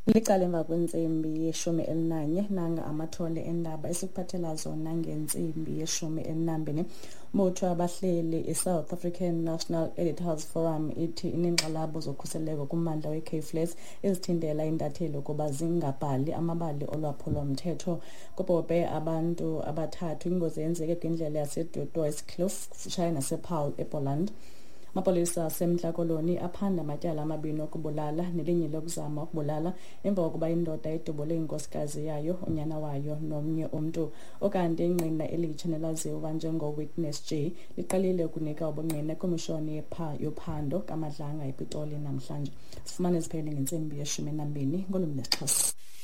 Licala emva kwentsimbi yeshumi elinanye nanga amathole endaba esikuphathela zona ngentsimbi yeshumi elinambini. Umbutho wabahleli iSouth African National Editors Forum ithi inenkxalabo zokhuseleko kummandla weCapeFlats ezithintela intatheli ukuba zingabhali amabali olwaphulo-mthetho. Kubhobhe abantu abathathu. Ingozi yenzeke kwindlela yaseDutoit Kloof kufutshane nasePaarl ePoland. Amapolisa aseMntla Koloni aphanda amatyala amabini okubulala nelinye lokuzama ukubulala emva kokuba indoda idubule inkosikazi yayo, unyana wayo nomnye umntu. Okanti ingqina elitsha nelaziwa njengo-Witness J liqalile ukunika ubungqina ekomishoni yophando kaMadlanga ePitoli namhlanje. Sifumane ziphele ngentsimbi yeshumi nambini ngolwimi lwesiXhosa.